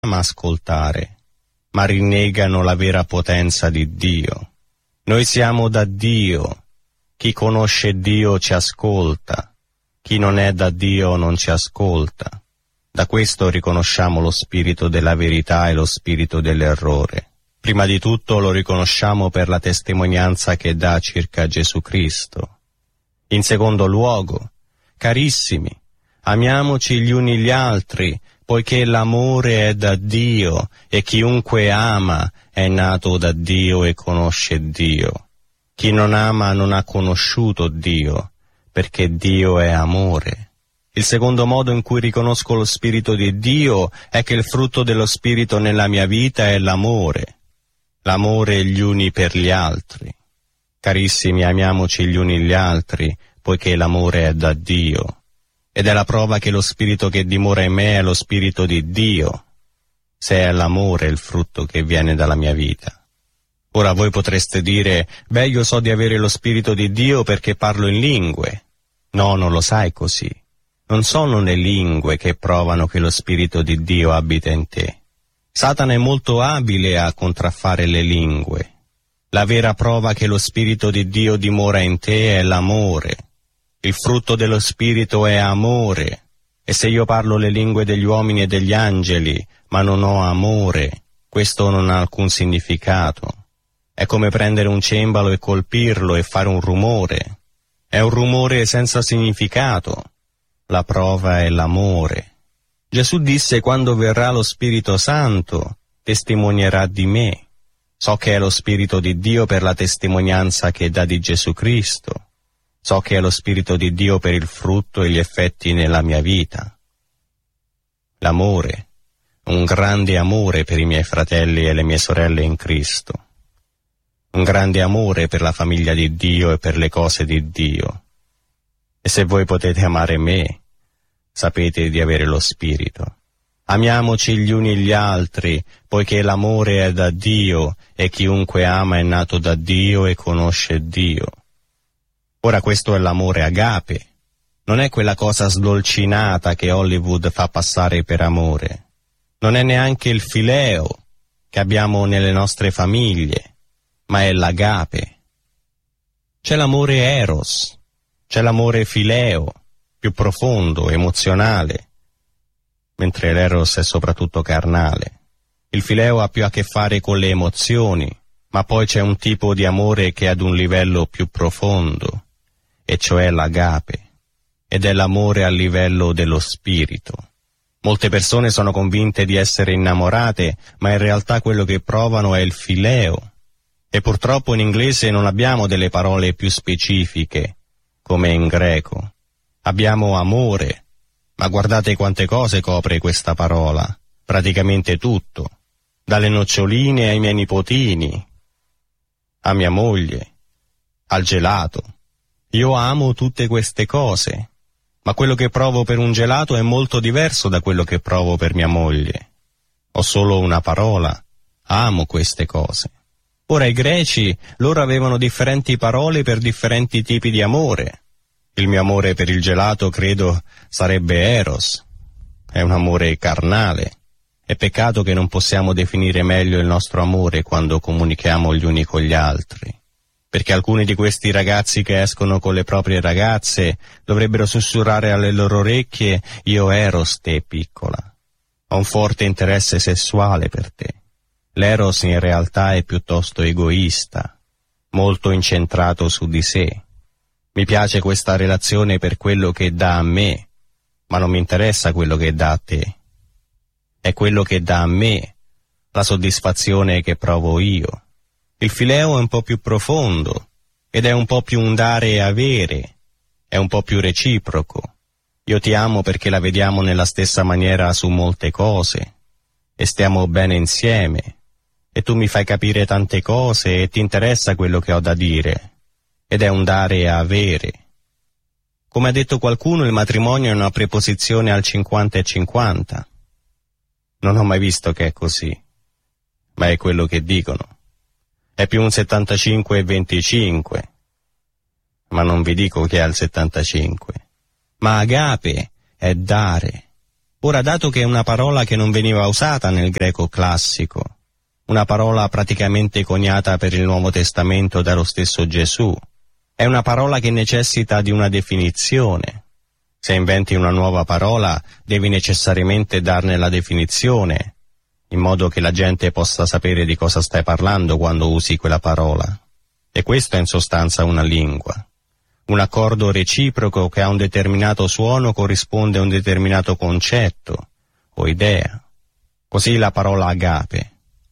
ama ascoltare, ma rinnegano la vera potenza di Dio. Noi siamo da Dio. Chi conosce Dio ci ascolta. Chi non è da Dio non ci ascolta. Da questo riconosciamo lo spirito della verità e lo spirito dell'errore. Prima di tutto lo riconosciamo per la testimonianza che dà circa Gesù Cristo. In secondo luogo, carissimi, amiamoci gli uni gli altri, poiché l'amore è da Dio e chiunque ama è nato da Dio e conosce Dio. Chi non ama non ha conosciuto Dio, perché Dio è amore. Il secondo modo in cui riconosco lo Spirito di Dio è che il frutto dello Spirito nella mia vita è l'amore. L'amore gli uni per gli altri. Carissimi, amiamoci gli uni gli altri, poiché l'amore è da Dio. Ed è la prova che lo Spirito che dimora in me è lo Spirito di Dio, se è l'amore il frutto che viene dalla mia vita. Ora voi potreste dire, beh, io so di avere lo Spirito di Dio perché parlo in lingue. No, non lo sai così. Non sono le lingue che provano che lo Spirito di Dio abita in te. Satana è molto abile a contraffare le lingue. La vera prova che lo Spirito di Dio dimora in te è l'amore. Il frutto dello Spirito è amore. E se io parlo le lingue degli uomini e degli angeli, ma non ho amore, questo non ha alcun significato. È come prendere un cembalo e colpirlo e fare un rumore. È un rumore senza significato. La prova è l'amore. Gesù disse: quando verrà lo Spirito Santo, testimonierà di me. So che è lo Spirito di Dio per la testimonianza che dà di Gesù Cristo. So che è lo Spirito di Dio per il frutto e gli effetti nella mia vita. L'amore, un grande amore per i miei fratelli e le mie sorelle in Cristo. Un grande amore per la famiglia di Dio e per le cose di Dio. E se voi potete amare me, sapete di avere lo Spirito. Amiamoci gli uni gli altri, poiché l'amore è da Dio e chiunque ama è nato da Dio e conosce Dio. Ora questo è l'amore agape, non è quella cosa sdolcinata che Hollywood fa passare per amore. Non è neanche il fileo che abbiamo nelle nostre famiglie, ma è l'agape. C'è l'amore eros, c'è l'amore fileo, più profondo, emozionale, mentre l'eros è soprattutto carnale. Il fileo ha più a che fare con le emozioni, ma poi c'è un tipo di amore che è ad un livello più profondo, e cioè l'agape, ed è l'amore a livello dello spirito. Molte persone sono convinte di essere innamorate, ma in realtà quello che provano è il fileo, e purtroppo in inglese non abbiamo delle parole più specifiche, come in greco. Abbiamo amore, ma guardate quante cose copre questa parola, praticamente tutto, dalle noccioline ai miei nipotini, a mia moglie, al gelato. Io amo tutte queste cose, ma quello che provo per un gelato è molto diverso da quello che provo per mia moglie. Ho solo una parola, amo queste cose. Ora i greci, loro avevano differenti parole per differenti tipi di amore. Il mio amore per il gelato, credo, sarebbe eros. È un amore carnale. È peccato che non possiamo definire meglio il nostro amore quando comunichiamo gli uni con gli altri. Perché alcuni di questi ragazzi che escono con le proprie ragazze dovrebbero sussurrare alle loro orecchie: io eros te, piccola. Ho un forte interesse sessuale per te. L'eros in realtà è piuttosto egoista, molto incentrato su di sé. Mi piace questa relazione per quello che dà a me, ma non mi interessa quello che dà a te. È quello che dà a me, la soddisfazione che provo io. Il fileo è un po' più profondo, ed è un po' più un dare e avere, è un po' più reciproco. Io ti amo perché la vediamo nella stessa maniera su molte cose, e stiamo bene insieme, e tu mi fai capire tante cose e ti interessa quello che ho da dire. Ed è un dare e avere. Come ha detto qualcuno, il matrimonio è una preposizione al 50 e 50. Non ho mai visto che è così, ma è quello che dicono. È più un 75 e 25, ma non vi dico che è al 75. Ma agape è dare, Ora, dato che è una parola che non veniva usata nel greco classico, una parola praticamente coniata per il Nuovo Testamento dallo stesso Gesù, è una parola che necessita di una definizione. Se inventi una nuova parola, devi necessariamente darne la definizione, in modo che la gente possa sapere di cosa stai parlando quando usi quella parola. E questo è in sostanza una lingua. Un accordo reciproco che ha un determinato suono corrisponde a un determinato concetto o idea. Così la parola agape.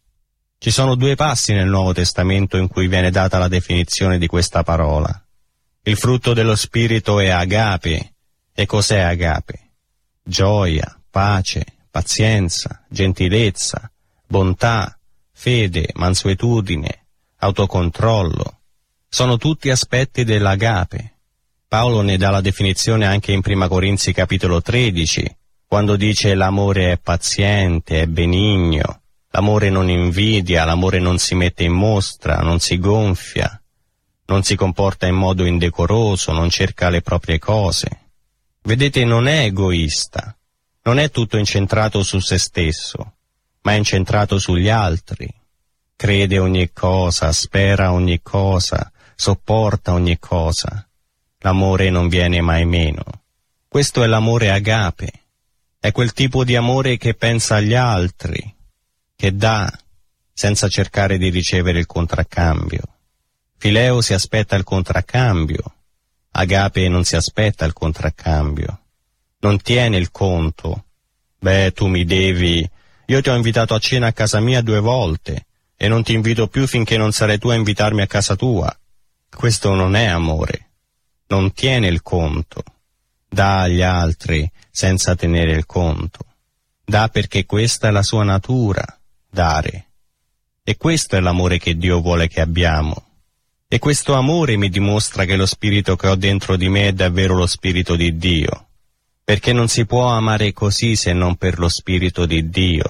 Ci sono 2 passi nel Nuovo Testamento in cui viene data la definizione di questa parola. Il frutto dello Spirito è agape. E cos'è agape? Gioia, pace, pazienza, gentilezza, bontà, fede, mansuetudine, autocontrollo. Sono tutti aspetti dell'agape. Paolo ne dà la definizione anche in Prima Corinzi capitolo 13, quando dice l'amore è paziente, è benigno, l'amore non invidia, l'amore non si mette in mostra, non si gonfia, non si comporta in modo indecoroso, non cerca le proprie cose. Vedete, non è egoista, non è tutto incentrato su se stesso, ma è incentrato sugli altri. Crede ogni cosa, spera ogni cosa, sopporta ogni cosa. L'amore non viene mai meno. Questo è l'amore agape. È quel tipo di amore che pensa agli altri, che dà, senza cercare di ricevere il contraccambio. Fileo si aspetta il contraccambio. Agape non si aspetta il contraccambio. Non tiene il conto. Beh, tu mi devi. Io ti ho invitato a cena a casa mia 2 volte e non ti invito più finché non sarai tu a invitarmi a casa tua. Questo non è amore. Non tiene il conto. Dà agli altri senza tenere il conto. Dà perché questa è la sua natura, dare. E questo è l'amore che Dio vuole che abbiamo. E questo amore mi dimostra che lo spirito che ho dentro di me è davvero lo spirito di Dio. Perché non si può amare così se non per lo spirito di Dio.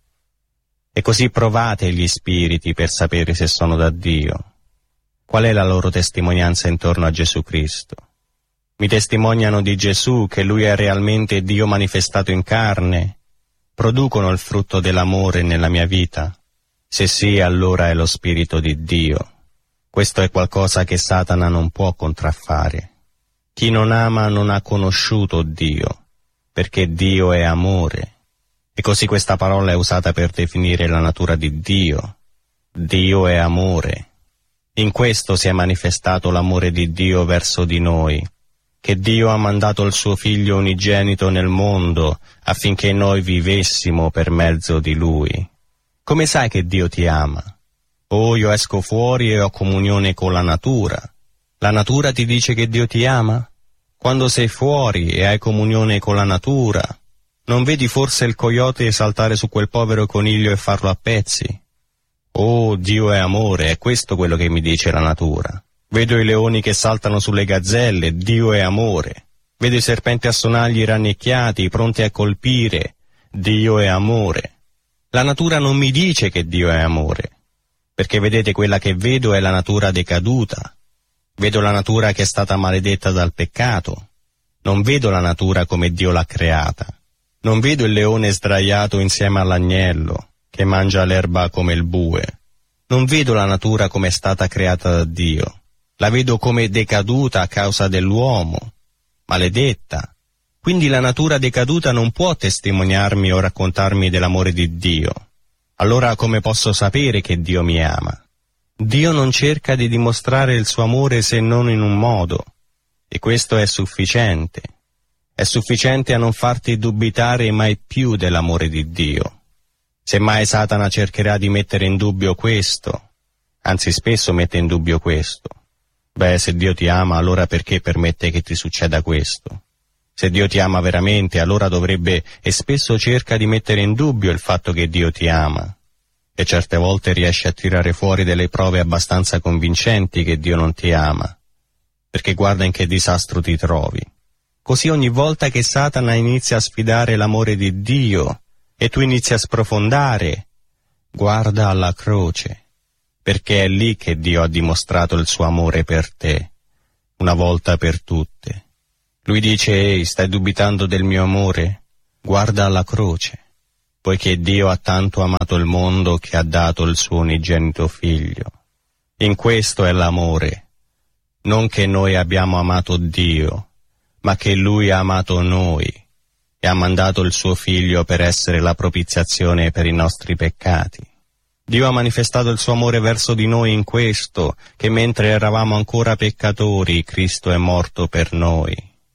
E così provate gli spiriti per sapere se sono da Dio. Qual è la loro testimonianza intorno a Gesù Cristo? Mi testimoniano di Gesù che Lui è realmente Dio manifestato in carne? Producono il frutto dell'amore nella mia vita? Se sì, allora è lo Spirito di Dio. Questo è qualcosa che Satana non può contraffare. Chi non ama non ha conosciuto Dio, perché Dio è amore. E così questa parola è usata per definire la natura di Dio. Dio è amore. In questo si è manifestato l'amore di Dio verso di noi, che Dio ha mandato il suo Figlio unigenito nel mondo affinché noi vivessimo per mezzo di Lui. Come sai che Dio ti ama? Oh, io esco fuori e ho comunione con la natura. La natura ti dice che Dio ti ama? Quando sei fuori e hai comunione con la natura, non vedi forse il coyote saltare su quel povero coniglio e farlo a pezzi? Oh, Dio è amore, è questo quello che mi dice la natura. Vedo i leoni che saltano sulle gazzelle, Dio è amore. Vedo i serpenti a sonagli rannicchiati, pronti a colpire, Dio è amore. La natura non mi dice che Dio è amore. Perché vedete, quella che vedo è la natura decaduta. Vedo la natura che è stata maledetta dal peccato. Non vedo la natura come Dio l'ha creata. Non vedo il leone sdraiato insieme all'agnello, che mangia l'erba come il bue. Non vedo la natura come è stata creata da Dio. La vedo come decaduta a causa dell'uomo, maledetta. Quindi la natura decaduta non può testimoniarmi o raccontarmi dell'amore di Dio. Allora come posso sapere che Dio mi ama? Dio non cerca di dimostrare il suo amore se non in un modo, e questo è sufficiente. È sufficiente a non farti dubitare mai più dell'amore di Dio. Semmai Satana cercherà di mettere in dubbio questo, anzi spesso mette in dubbio questo. Beh, se Dio ti ama, allora perché permette che ti succeda questo? Se Dio ti ama veramente, allora dovrebbe, e spesso cerca di mettere in dubbio il fatto che Dio ti ama, e certe volte riesce a tirare fuori delle prove abbastanza convincenti che Dio non ti ama, perché guarda in che disastro ti trovi. Così ogni volta che Satana inizia a sfidare l'amore di Dio, e tu inizi a sprofondare, guarda alla croce, perché è lì che Dio ha dimostrato il suo amore per te, una volta per tutte. Lui dice: ehi, stai dubitando del mio amore? Guarda alla croce, poiché Dio ha tanto amato il mondo che ha dato il suo unigenito Figlio. In questo è l'amore, non che noi abbiamo amato Dio, ma che Lui ha amato noi e ha mandato il suo Figlio per essere la propiziazione per i nostri peccati. Dio ha manifestato il suo amore verso di noi in questo, che mentre eravamo ancora peccatori, Cristo è morto per noi.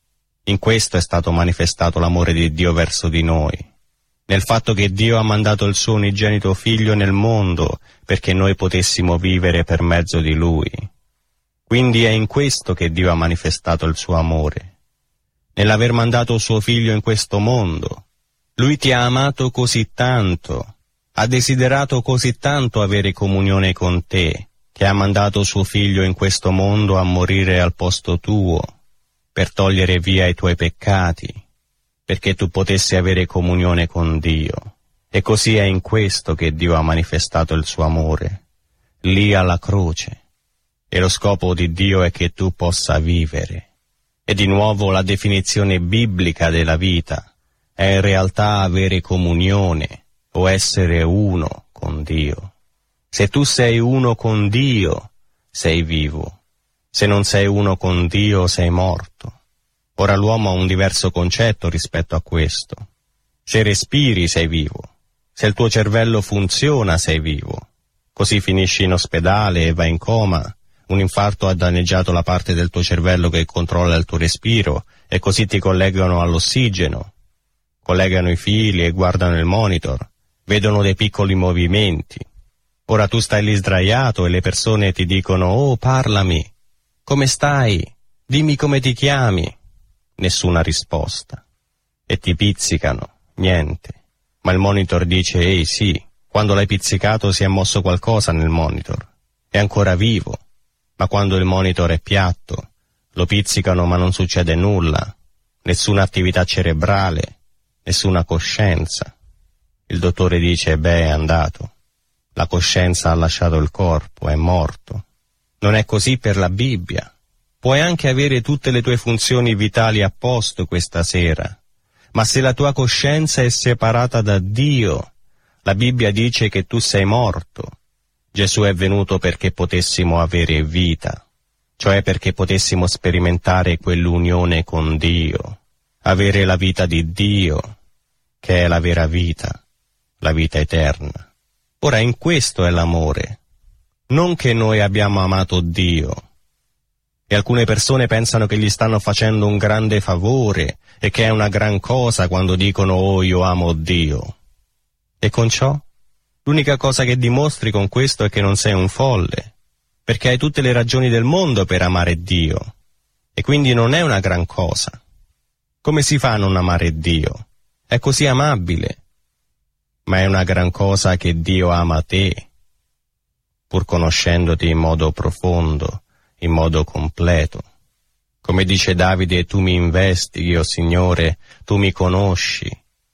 In questo è stato manifestato l'amore di Dio verso di noi, nel fatto che Dio ha mandato il suo unigenito Figlio nel mondo perché noi potessimo vivere per mezzo di Lui. Quindi è in questo che Dio ha manifestato il suo amore, nell'aver mandato suo Figlio in questo mondo. Lui ti ha amato così tanto, ha desiderato così tanto avere comunione con te, che ha mandato suo Figlio in questo mondo a morire al posto tuo, per togliere via i tuoi peccati, perché tu potessi avere comunione con Dio. E così è in questo che Dio ha manifestato il suo amore, lì alla croce. E lo scopo di Dio è che tu possa vivere. E di nuovo la definizione biblica della vita è in realtà avere comunione o essere uno con Dio. Se tu sei uno con Dio, sei vivo. Se non sei uno con Dio, sei morto. Ora l'uomo ha un diverso concetto rispetto a questo. Se respiri, sei vivo. Se il tuo cervello funziona, sei vivo. Così finisci in ospedale e vai in coma. Un infarto ha danneggiato la parte del tuo cervello che controlla il tuo respiro e così ti collegano all'ossigeno. Collegano i fili e guardano il monitor. Vedono dei piccoli movimenti. Ora tu stai lì sdraiato e le persone ti dicono: «Oh, parlami! Come stai? Dimmi come ti chiami!» Nessuna risposta. E ti pizzicano. Niente. Ma il monitor dice: «Ehi, sì, quando l'hai pizzicato si è mosso qualcosa nel monitor. È ancora vivo». Ma quando il monitor è piatto, lo pizzicano ma non succede nulla, nessuna attività cerebrale, nessuna coscienza. Il dottore dice: «Beh, è andato. La coscienza ha lasciato il corpo, è morto». Non è così per la Bibbia. Puoi anche avere tutte le tue funzioni vitali a posto questa sera, ma se la tua coscienza è separata da Dio, la Bibbia dice che tu sei morto. Gesù è venuto perché potessimo avere vita, cioè perché potessimo sperimentare quell'unione con Dio, avere la vita di Dio, che è la vera vita, la vita eterna. Ora in questo è l'amore, non che noi abbiamo amato Dio. E alcune persone pensano che gli stanno facendo un grande favore e che è una gran cosa quando dicono: «Oh, io amo Dio». E con ciò? L'unica cosa che dimostri con questo è che non sei un folle, perché hai tutte le ragioni del mondo per amare Dio, e quindi non è una gran cosa. Come si fa a non amare Dio? È così amabile. Ma è una gran cosa che Dio ama te, pur conoscendoti in modo profondo, in modo completo. Come dice Davide: «Tu mi investighi, o Signore, tu mi conosci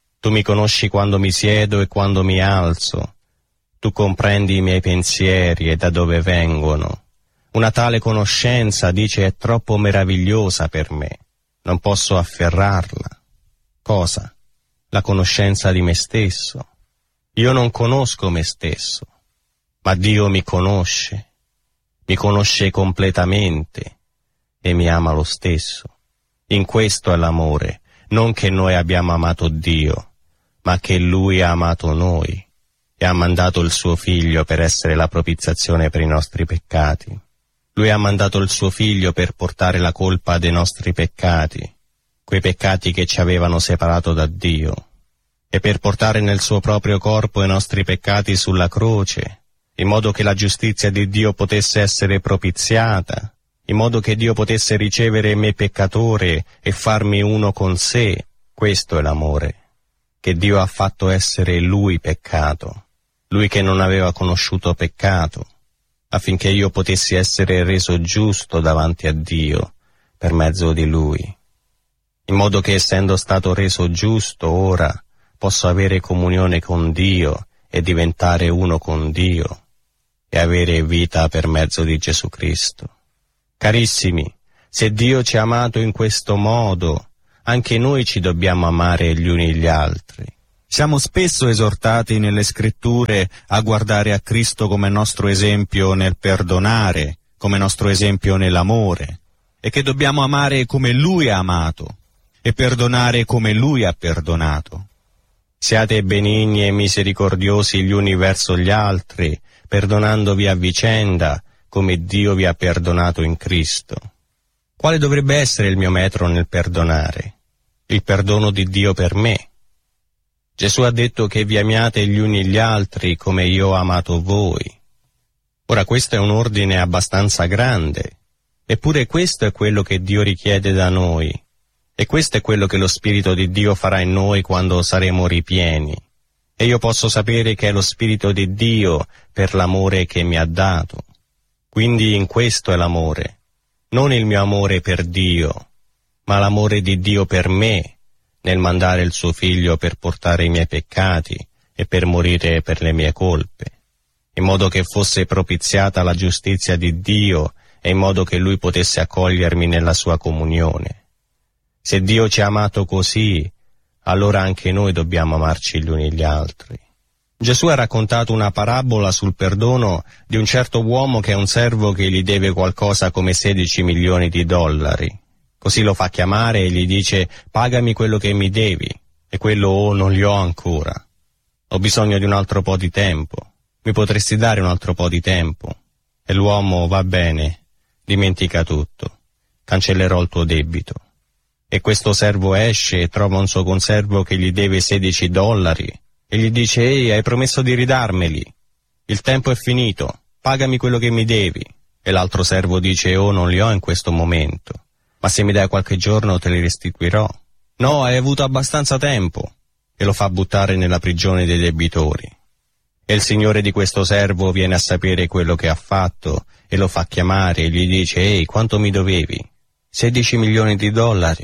quando mi siedo e quando mi alzo. Tu comprendi i miei pensieri e da dove vengono. Una tale conoscenza, dice, è troppo meravigliosa per me. Non posso afferrarla». Cosa? La conoscenza di me stesso. Io non conosco me stesso, ma Dio mi conosce completamente e mi ama lo stesso. In questo è l'amore, non che noi abbiamo amato Dio, ma che Lui ha amato noi e ha mandato il suo Figlio per essere la propiziazione per i nostri peccati. Lui ha mandato il suo Figlio per portare la colpa dei nostri peccati, quei peccati che ci avevano separato da Dio, e per portare nel suo proprio corpo i nostri peccati sulla croce, in modo che la giustizia di Dio potesse essere propiziata, in modo che Dio potesse ricevere me peccatore e farmi uno con sé. Questo è l'amore, che Dio ha fatto essere Lui peccato, Lui che non aveva conosciuto peccato, affinché io potessi essere reso giusto davanti a Dio per mezzo di Lui, in modo che, essendo stato reso giusto, ora posso avere comunione con Dio e diventare uno con Dio e avere vita per mezzo di Gesù Cristo. Carissimi, se Dio ci ha amato in questo modo, anche noi ci dobbiamo amare gli uni gli altri. Siamo spesso esortati nelle scritture a guardare a Cristo come nostro esempio nel perdonare, come nostro esempio nell'amore, e che dobbiamo amare come Lui ha amato e perdonare come Lui ha perdonato. Siate benigni e misericordiosi gli uni verso gli altri, perdonandovi a vicenda, come Dio vi ha perdonato in Cristo. Quale dovrebbe essere il mio metro nel perdonare? Il perdono di Dio per me. Gesù ha detto che vi amiate gli uni gli altri come io ho amato voi. Ora questo è un ordine abbastanza grande, eppure questo è quello che Dio richiede da noi, e questo è quello che lo Spirito di Dio farà in noi quando saremo ripieni. E io posso sapere che è lo Spirito di Dio per l'amore che mi ha dato. Quindi in questo è l'amore, non il mio amore per Dio, ma l'amore di Dio per me, nel mandare il suo Figlio per portare i miei peccati e per morire per le mie colpe, in modo che fosse propiziata la giustizia di Dio e in modo che Lui potesse accogliermi nella sua comunione. Se Dio ci ha amato così, allora anche noi dobbiamo amarci gli uni gli altri. Gesù ha raccontato una parabola sul perdono di un certo uomo che è un servo che gli deve qualcosa come 16 milioni di dollari. Così lo fa chiamare e gli dice: pagami quello che mi devi, e quello non li ho ancora. Ho bisogno di un altro po' di tempo, mi potresti dare un altro po' di tempo? E l'uomo: va bene, dimentica tutto, cancellerò il tuo debito. E questo servo esce e trova un suo conservo che gli deve 16 dollari e gli dice: ehi, hai promesso di ridarmeli, il tempo è finito, pagami quello che mi devi. E l'altro servo dice: oh, non li ho in questo momento, ma se mi dai qualche giorno te li restituirò. No, hai avuto abbastanza tempo, e lo fa buttare nella prigione dei debitori. E il signore di questo servo viene a sapere quello che ha fatto e lo fa chiamare e gli dice: ehi, quanto mi dovevi? 16 milioni di dollari.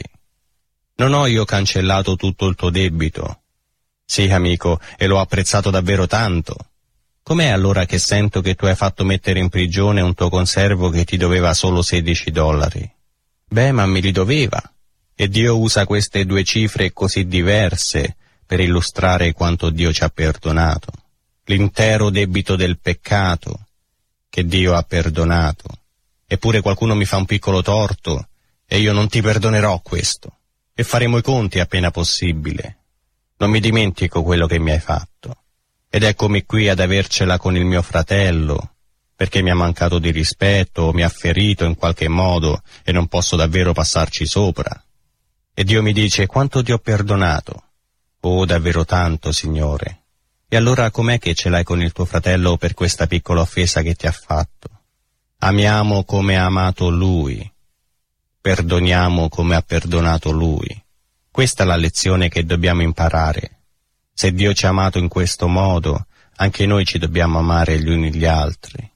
Non ho io cancellato tutto il tuo debito? Sì, amico, e l'ho apprezzato davvero tanto. Com'è allora che sento che tu hai fatto mettere in prigione un tuo conservo che ti doveva solo 16 dollari? Beh, ma me li doveva. E Dio usa queste due cifre così diverse per illustrare quanto Dio ci ha perdonato. L'intero debito del peccato che Dio ha perdonato. Eppure qualcuno mi fa un piccolo torto e io non ti perdonerò questo. E faremo i conti appena possibile. Non mi dimentico quello che mi hai fatto. Ed eccomi qui ad avercela con il mio fratello, perché mi ha mancato di rispetto o mi ha ferito in qualche modo e non posso davvero passarci sopra. E Dio mi dice: quanto ti ho perdonato? Oh, davvero tanto, Signore. E allora com'è che ce l'hai con il tuo fratello per questa piccola offesa che ti ha fatto? Amiamo come ha amato Lui. Perdoniamo come ha perdonato Lui. Questa è la lezione che dobbiamo imparare. Se Dio ci ha amato in questo modo, anche noi ci dobbiamo amare gli uni gli altri.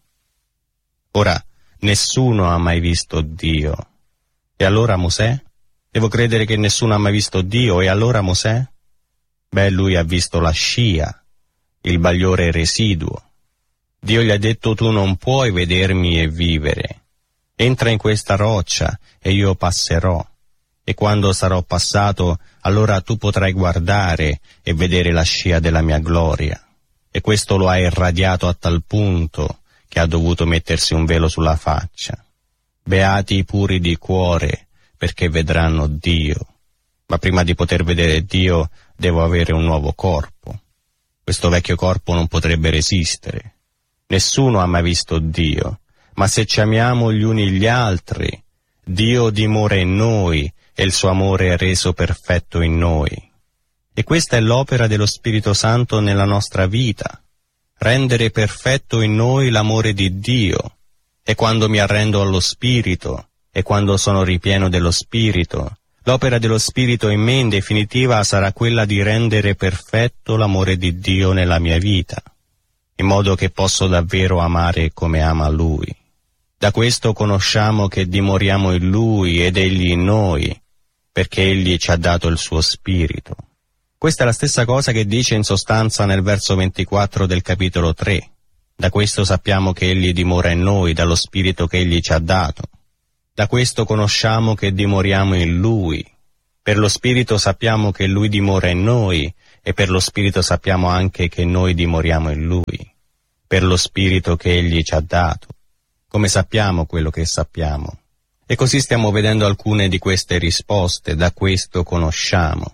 Ora, nessuno ha mai visto Dio. E allora Mosè? Devo credere che nessuno ha mai visto Dio, e allora Mosè? Beh, lui ha visto la scia, il bagliore residuo. Dio gli ha detto: tu non puoi vedermi e vivere. Entra in questa roccia e io passerò, e quando sarò passato, allora tu potrai guardare e vedere la scia della mia gloria. E questo lo ha irradiato a tal punto che ha dovuto mettersi un velo sulla faccia. Beati i puri di cuore, perché vedranno Dio. Ma prima di poter vedere Dio devo avere un nuovo corpo. Questo vecchio corpo non potrebbe resistere. Nessuno ha mai visto Dio. Ma se ci amiamo gli uni gli altri, Dio dimora in noi e il suo amore è reso perfetto in noi. E questa è l'opera dello Spirito Santo nella nostra vita, rendere perfetto in noi l'amore di Dio. E quando mi arrendo allo Spirito, e quando sono ripieno dello Spirito, l'opera dello Spirito in me in definitiva sarà quella di rendere perfetto l'amore di Dio nella mia vita, in modo che posso davvero amare come ama Lui. Da questo conosciamo che dimoriamo in Lui ed Egli in noi, perché Egli ci ha dato il suo Spirito. Questa è la stessa cosa che dice in sostanza nel verso 24 del capitolo 3. Da questo sappiamo che Egli dimora in noi, dallo Spirito che Egli ci ha dato. Da questo conosciamo che dimoriamo in Lui Per lo Spirito sappiamo che Lui dimora in noi e per lo Spirito sappiamo anche che noi dimoriamo in Lui, per lo Spirito che Egli ci ha dato. Come sappiamo quello che sappiamo? E così stiamo vedendo alcune di queste risposte. Da questo conosciamo.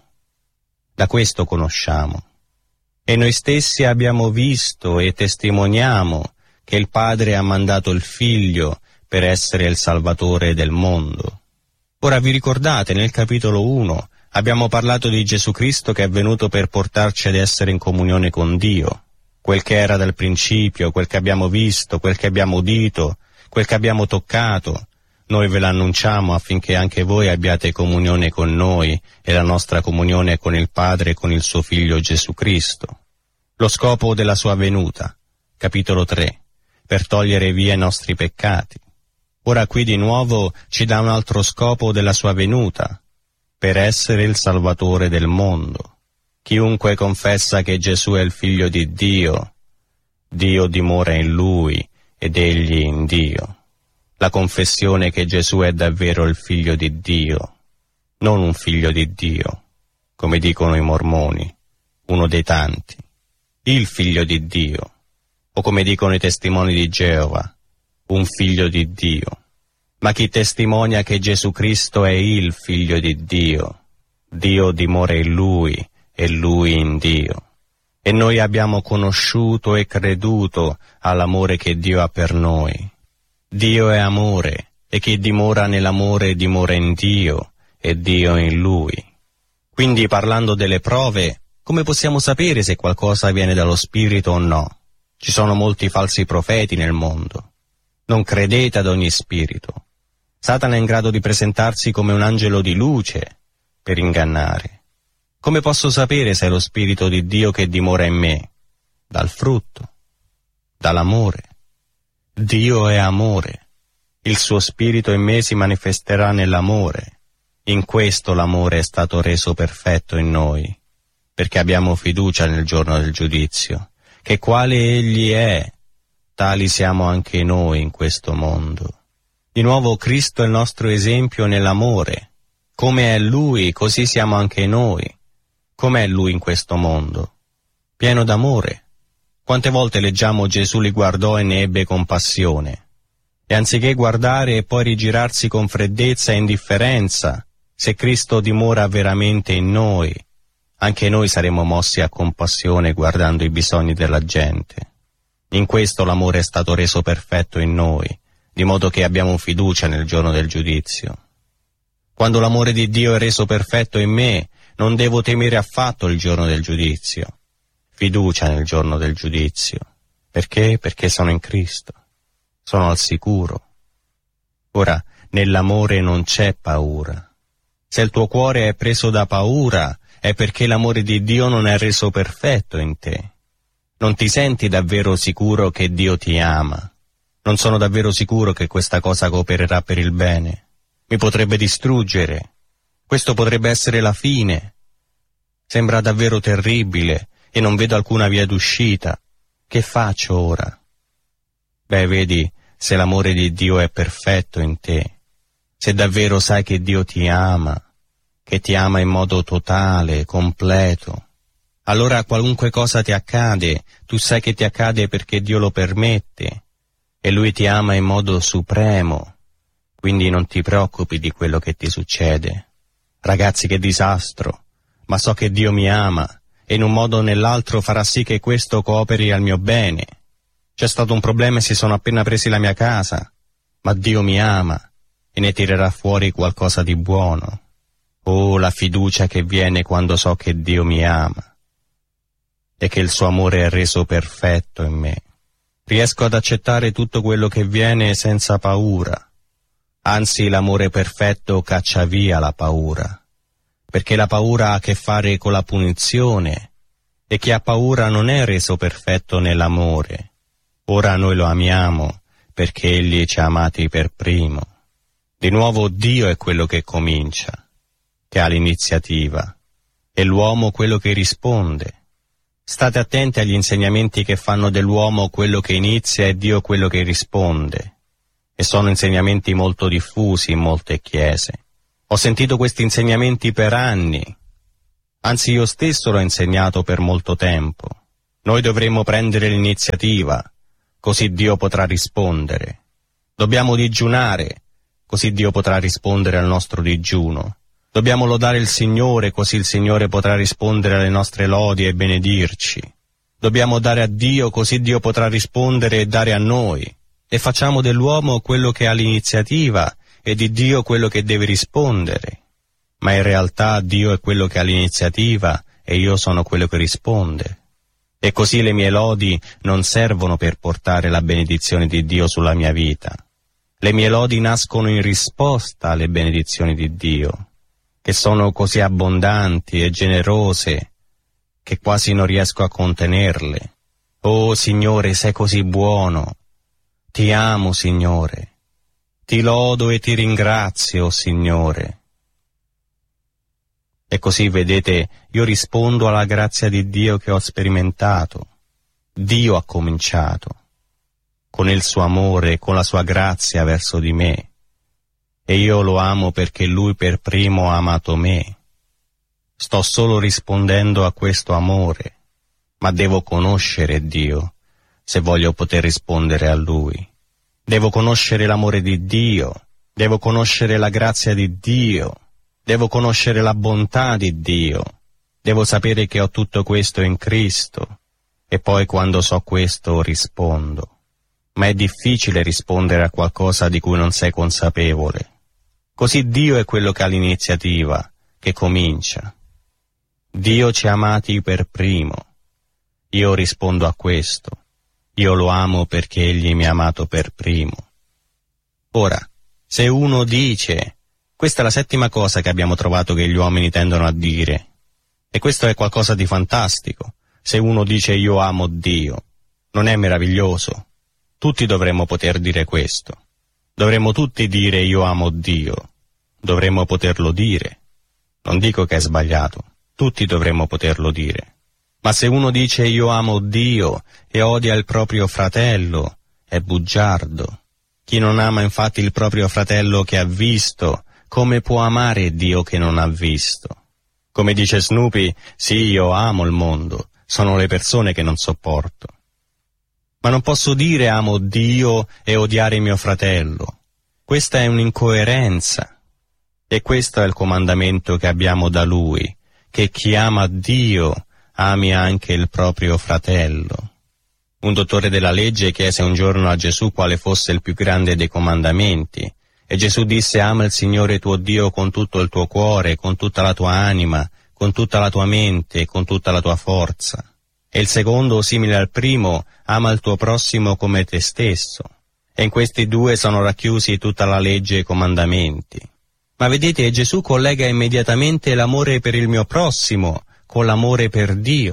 Da questo conosciamo. E noi stessi abbiamo visto e testimoniamo che il Padre ha mandato il Figlio per essere il Salvatore del mondo. Ora vi ricordate, nel capitolo 1 abbiamo parlato di Gesù Cristo che è venuto per portarci ad essere in comunione con Dio. Quel che era dal principio, quel che abbiamo visto, quel che abbiamo udito, quel che abbiamo toccato, noi ve l'annunciamo affinché anche voi abbiate comunione con noi e la nostra comunione con il Padre e con il suo Figlio Gesù Cristo. Lo scopo della sua venuta, capitolo 3, per togliere via i nostri peccati. Ora qui di nuovo ci dà un altro scopo della sua venuta, per essere il Salvatore del mondo. Chiunque confessa che Gesù è il Figlio di Dio, Dio dimora in Lui ed Egli in Dio. La confessione che Gesù è davvero il Figlio di Dio, non un figlio di Dio, come dicono i mormoni, uno dei tanti, il Figlio di Dio, o come dicono i testimoni di Geova, un figlio di Dio. Ma chi testimonia che Gesù Cristo è il Figlio di Dio, Dio dimora in Lui e Lui in Dio. E noi abbiamo conosciuto e creduto all'amore che Dio ha per noi. Dio è amore, e chi dimora nell'amore dimora in Dio, e Dio in Lui. Quindi, parlando delle prove, come possiamo sapere se qualcosa viene dallo Spirito o no? Ci sono molti falsi profeti nel mondo. Non credete ad ogni spirito. Satana è in grado di presentarsi come un angelo di luce per ingannare. Come posso sapere se è lo Spirito di Dio che dimora in me? Dal frutto, dall'amore. Dio è amore. Il suo Spirito in me si manifesterà nell'amore. In questo l'amore è stato reso perfetto in noi, perché abbiamo fiducia nel giorno del giudizio, che quale Egli è, tali siamo anche noi in questo mondo. Di nuovo Cristo è il nostro esempio nell'amore. Come è Lui, così siamo anche noi. Com'è Lui in questo mondo? Pieno d'amore. Quante volte leggiamo Gesù li guardò e ne ebbe compassione. E anziché guardare e poi rigirarsi con freddezza e indifferenza, se Cristo dimora veramente in noi, anche noi saremo mossi a compassione guardando i bisogni della gente. In questo l'amore è stato reso perfetto in noi, di modo che abbiamo fiducia nel giorno del giudizio. Quando l'amore di Dio è reso perfetto in me, non devo temere affatto il giorno del giudizio. Fiducia nel giorno del giudizio. Perché? Perché sono in Cristo. Sono al sicuro. Ora, nell'amore non c'è paura. Se il tuo cuore è preso da paura, è perché l'amore di Dio non è reso perfetto in te. Non ti senti davvero sicuro che Dio ti ama. Non sono davvero sicuro che questa cosa coopererà per il bene. Mi potrebbe distruggere. Questo potrebbe essere la fine. Sembra davvero terribile e non vedo alcuna via d'uscita. Che faccio ora? Beh, vedi, se l'amore di Dio è perfetto in te, se davvero sai che Dio ti ama, che ti ama in modo totale, completo, allora qualunque cosa ti accade, tu sai che ti accade perché Dio lo permette, e Lui ti ama in modo supremo, quindi non ti preoccupi di quello che ti succede. Ragazzi, che disastro, ma so che Dio mi ama, e in un modo o nell'altro farà sì che questo cooperi al mio bene. C'è stato un problema e si sono appena presi la mia casa, ma Dio mi ama, e ne tirerà fuori qualcosa di buono. Oh, la fiducia che viene quando so che Dio mi ama, e che il suo amore è reso perfetto in me. Riesco ad accettare tutto quello che viene senza paura. Anzi, l'amore perfetto caccia via la paura, perché la paura ha a che fare con la punizione, e chi ha paura non è reso perfetto nell'amore. Ora noi lo amiamo, perché Egli ci ha amati per primo. Di nuovo Dio è quello che comincia, che ha l'iniziativa, e l'uomo quello che risponde. State attenti agli insegnamenti che fanno dell'uomo quello che inizia e Dio quello che risponde, e sono insegnamenti molto diffusi in molte chiese. Ho sentito questi insegnamenti per anni, anzi io stesso l'ho insegnato per molto tempo. Noi dovremmo prendere l'iniziativa, così Dio potrà rispondere. Dobbiamo digiunare, così Dio potrà rispondere al nostro digiuno. Dobbiamo lodare il Signore, così il Signore potrà rispondere alle nostre lodi e benedirci. Dobbiamo dare a Dio, così Dio potrà rispondere e dare a noi. E facciamo dell'uomo quello che ha l'iniziativa e di Dio quello che deve rispondere. Ma in realtà Dio è quello che ha l'iniziativa e io sono quello che risponde. E così le mie lodi non servono per portare la benedizione di Dio sulla mia vita. Le mie lodi nascono in risposta alle benedizioni di Dio, che sono così abbondanti e generose che quasi non riesco a contenerle. Oh Signore, sei così buono. Ti amo, Signore. Ti lodo e ti ringrazio, Signore. E così, vedete, io rispondo alla grazia di Dio che ho sperimentato. Dio ha cominciato, con il suo amore, con la sua grazia verso di me. E io lo amo perché Lui per primo ha amato me. Sto solo rispondendo a questo amore, ma devo conoscere Dio se voglio poter rispondere a Lui. Devo conoscere l'amore di Dio, devo conoscere la grazia di Dio, devo conoscere la bontà di Dio, devo sapere che ho tutto questo in Cristo, e poi quando so questo rispondo. Ma è difficile rispondere a qualcosa di cui non sei consapevole. Così Dio è quello che ha l'iniziativa, che comincia. Dio ci ha amati per primo. Io rispondo a questo. Io lo amo perché Egli mi ha amato per primo. Ora, se uno dice, questa è la settima cosa che abbiamo trovato che gli uomini tendono a dire, e questo è qualcosa di fantastico, se uno dice io amo Dio, non è meraviglioso? Tutti dovremmo poter dire questo. Dovremmo tutti dire io amo Dio. Dovremmo poterlo dire. Non dico che è sbagliato. Tutti dovremmo poterlo dire. Ma se uno dice io amo Dio e odia il proprio fratello, è bugiardo. Chi non ama infatti il proprio fratello che ha visto, come può amare Dio che non ha visto? Come dice Snoopy, sì, io amo il mondo, sono le persone che non sopporto. Ma non posso dire amo Dio e odiare mio fratello. Questa è un'incoerenza. E questo è il comandamento che abbiamo da Lui, che chi ama Dio ami anche il proprio fratello. Un dottore della legge chiese un giorno a Gesù quale fosse il più grande dei comandamenti, e Gesù disse ama il Signore tuo Dio con tutto il tuo cuore, con tutta la tua anima, con tutta la tua mente e con tutta la tua forza. E il secondo, simile al primo, ama il tuo prossimo come te stesso. E in questi due sono racchiusi tutta la legge e i comandamenti. Ma vedete, Gesù collega immediatamente l'amore per il mio prossimo con l'amore per Dio.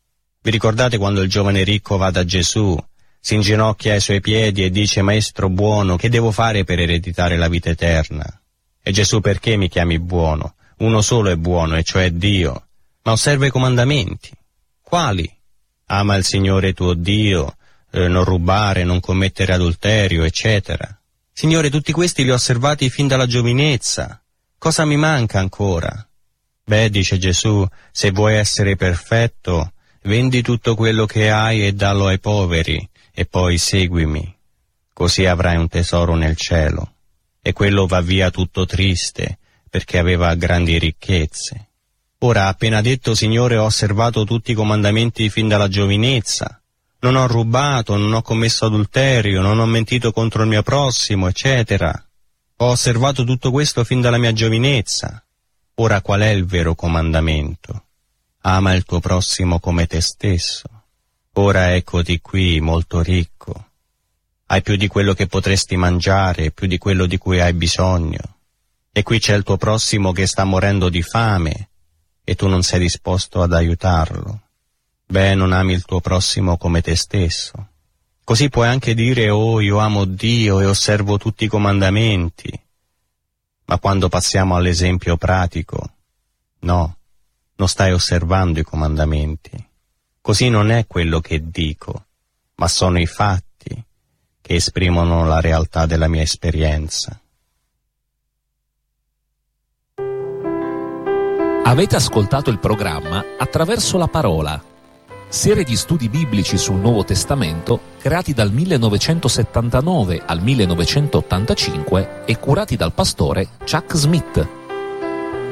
Vi ricordate quando il giovane ricco va da Gesù, si inginocchia ai suoi piedi e dice Maestro buono, che devo fare per ereditare la vita eterna? E Gesù, perché mi chiami buono? Uno solo è buono, e cioè Dio. Ma osserva i comandamenti. Quali? Ama il Signore tuo Dio, non rubare, non commettere adulterio, eccetera. Signore, tutti questi li ho osservati fin dalla giovinezza. Cosa mi manca ancora? Beh, dice Gesù, se vuoi essere perfetto, vendi tutto quello che hai e dallo ai poveri, e poi seguimi. Così avrai un tesoro nel cielo. E quello va via tutto triste, perché aveva grandi ricchezze. Ora ha appena detto, Signore, ho osservato tutti i comandamenti fin dalla giovinezza. Non ho rubato, non ho commesso adulterio, non ho mentito contro il mio prossimo, eccetera. Ho osservato tutto questo fin dalla mia giovinezza. Ora qual è il vero comandamento? Ama il tuo prossimo come te stesso. Ora eccoti qui, molto ricco. Hai più di quello che potresti mangiare, più di quello di cui hai bisogno. E qui c'è il tuo prossimo che sta morendo di fame, e tu non sei disposto ad aiutarlo. Beh, non ami il tuo prossimo come te stesso. Così puoi anche dire, oh, io amo Dio e osservo tutti i comandamenti. Ma quando passiamo all'esempio pratico, no, non stai osservando i comandamenti. Così non è quello che dico, ma sono i fatti che esprimono la realtà della mia esperienza. Avete ascoltato il programma Attraverso la Parola, serie di studi biblici sul Nuovo Testamento creati dal 1979 al 1985 e curati dal pastore Chuck Smith.